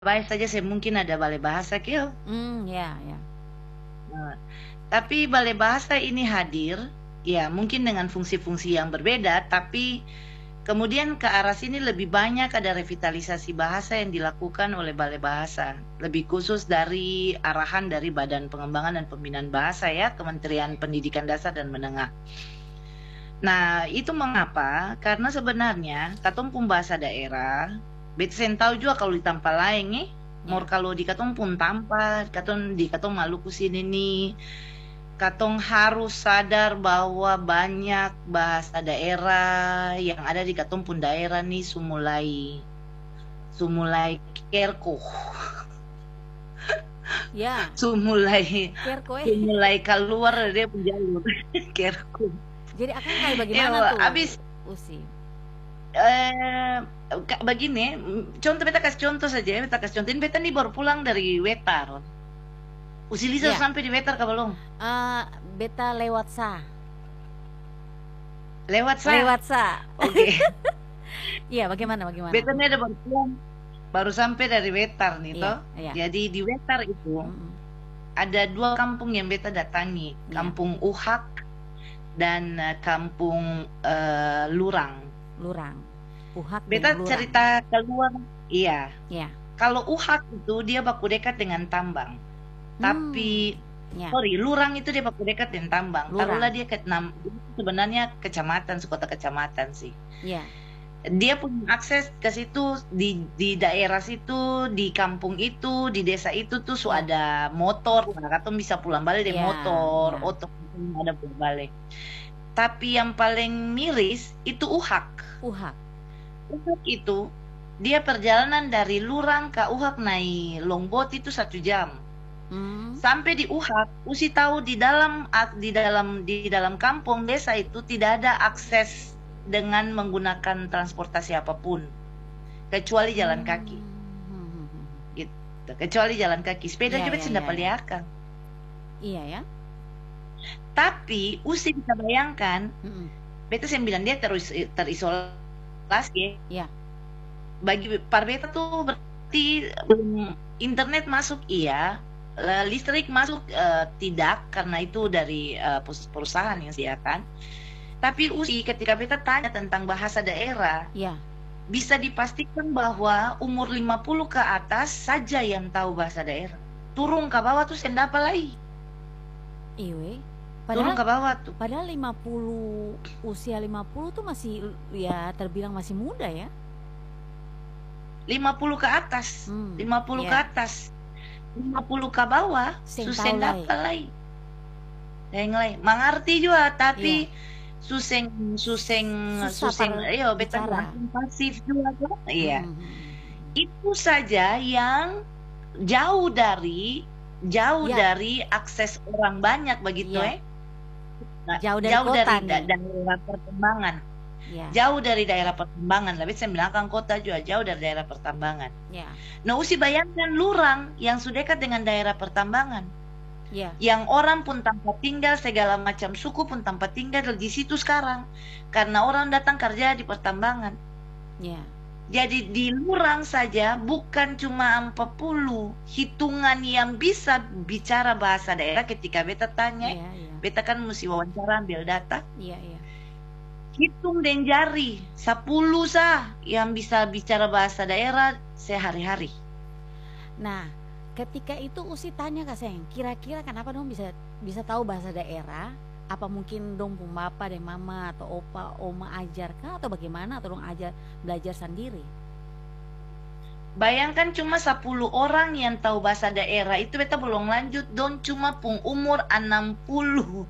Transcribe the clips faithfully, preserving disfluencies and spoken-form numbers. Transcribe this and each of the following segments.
Baik saja saya mungkin ada balai bahasa keo. Mmm, ya ya. Nah, tapi balai bahasa ini hadir, ya mungkin dengan fungsi-fungsi yang berbeda, tapi kemudian ke arah sini lebih banyak ada revitalisasi bahasa yang dilakukan oleh balai bahasa. Lebih khusus dari arahan dari Badan Pengembangan dan Pembinaan Bahasa ya, Kementerian Pendidikan Dasar dan Menengah. Nah, itu mengapa? Karena sebenarnya katong pun bahasa daerah, beta sen tahu juga kalau di tampa lain nih, mor Ya. kalau di katong pun tampa, katong di katong Maluku sini nih, katong harus sadar bahwa banyak bahasa daerah yang ada di katong pun daerah nih sumulai sumulai kerko. Ya. Sumulai Kerko eh. sumulai keluar dari dia pun jalur kerko. Jadi akan kayak bagaimana Ewa, tuh, abis Usi? eh Kak, begini, mm, contoh beta kasih contoh saja, beta kasih contoh. Ini beta nih baru pulang dari Wetar. Usi Lisa Ya. sampai di Wetar kah belum? Eee, beta lewat sa. Lewat sa. Lewat sa. Oke. Iya, bagaimana bagaimana? Beta nih ada baru pulang, baru sampai dari Wetar nih Iya toh. iya. Jadi di Wetar itu Mhm. ada dua kampung yang beta datangi, Iya. Kampung Uhak dan eh, Kampung eh, Lurang. Lurang. Uhak Beta dan Lurang. cerita keluar, iya. Iya. Kalau Uhak itu dia baku dekat dengan tambang. Tapi Hmm, ya. sorry, Lurang itu dia baku dekat dengan tambang. Lurang. Taruhlah dia ke enam, sebenarnya kecamatan, sekota kecamatan sih. Iya. Dia punya akses ke situ di di daerah situ, di kampung itu, di desa itu tuh su Ya. ada motor, nah katong bisa pulang balik dengan Ya, motor, ya. oto ada pulang balik. Tapi yang paling miris itu Uhak. Uhak. Uhak itu dia perjalanan dari Lurang ke Uhak naik longboat itu satu jam. Mmm. Sampai di Uhak, Usi tahu di dalam di dalam di dalam kampung desa itu tidak ada akses dengan menggunakan transportasi apapun kecuali jalan kaki. Hmm. Gitu. Kecuali jalan kaki. Sepeda Iya juga iya tidak iya iya. peliakan. Iya ya. Tapi Usi bisa bayangkan, Mhm. beta yang bilang dia teris, terisolasi. Iya. Bagi par beta tuh berarti um, internet masuk iya, eh, listrik masuk eh, tidak karena itu dari eh, perusahaan yang sediakan. Tapi Usi ketika beta tanya tentang bahasa daerah, Iya. bisa dipastikan bahwa umur lima puluh ke atas saja yang tahu bahasa daerah. Turun ke bawah tuh sendapa lagi. Iwe. Turun Padahal ke bawah tuh. padahal lima puluh, usia lima puluh tuh masih ya terbilang masih muda ya. lima puluh ke atas, Hmm, lima puluh ke ya. atas. lima puluh ke bawah, Seng tahu susendapa lagi. Yang lain, mengerti juga tapi Iya. suseng suseng Susah suseng par ayo beta bicara. bilang pasif juga tuh. Iya. Mhm, mhm. Itu saja yang jauh dari jauh Ya. dari akses orang banyak begitu Iya. eh. Nah, Jauh dari jauh kota dari da- nih. daerah pertambangan. Ya. Jauh dari daerah pertambangan. Tapi saya bilang kan kota juga jauh dari daerah pertambangan. Ya. Nah, Usi bayangkan Lurang yang sudah dekat dengan daerah pertambangan. Ya. Yang orang pun tanpa tinggal, segala macam suku pun tanpa tinggal di situ sekarang. Karena orang datang kerja di pertambangan. Ya. Jadi di Lurang saja bukan cuma empat puluh hitungan yang bisa bicara bahasa daerah ketika beta tanya. Iya, iya. Beta kan mesti wawancara ambil data. Iya, iya. Hitung dan jari sepuluh sah yang bisa bicara bahasa daerah sehari-hari. Nah, ketika itu Usi tanya Kak Seng, kira-kira kenapa dong bisa bisa tahu bahasa daerah? Apa mungkin dong pun bapak dan mama atau opa oma ajar kah atau bagaimana atau dong ajar belajar sendiri? Bayangkan cuma sepuluh orang yang tahu bahasa daerah itu beta belum lanjut don cuma pun umur enam puluh.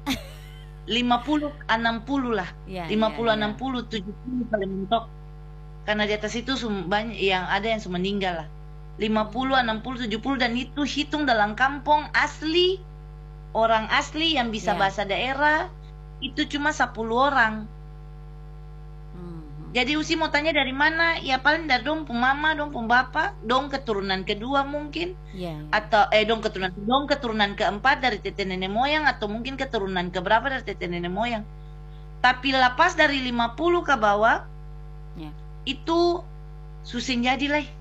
lima puluh, enam puluh lah. Ya, lima puluh, ya, ya. enam puluh, tujuh puluh paling mentok. Karena di atas itu sum- banyak yang ada yang sudah meninggal lah. lima puluh, enam puluh, tujuh puluh dan itu hitung dalam kampung asli. Orang asli yang bisa Ya. bahasa daerah itu cuma sepuluh orang. Mhm. Jadi Usi mau tanya dari mana? Ya paling dari dong pun mama, dong pun bapak, dong keturunan kedua mungkin. Ya, ya. Atau eh dong keturunan dong keturunan keempat dari tete nenek moyang atau mungkin keturunan keberapa dari tete nenek moyang. Tapi lepas dari lima puluh ke bawah Ya. itu susah jadi lah.